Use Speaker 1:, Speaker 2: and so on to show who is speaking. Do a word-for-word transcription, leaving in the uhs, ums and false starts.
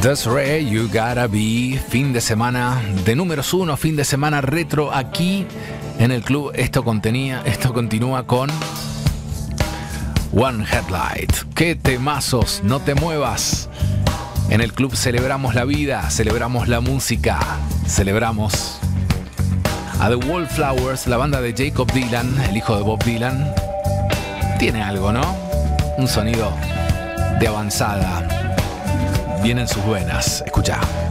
Speaker 1: Des'ree, You Gotta Be, fin de semana de números uno, fin de semana retro aquí en el club. Esto contenía, esto continúa con One Headlight. ¡Qué temazos! No te muevas. En el club celebramos la vida, celebramos la música, celebramos a The Wallflowers, la banda de Jacob Dylan, el hijo de Bob Dylan. Tiene algo, ¿no? Un sonido de avanzada. Vienen sus venas. Escucha.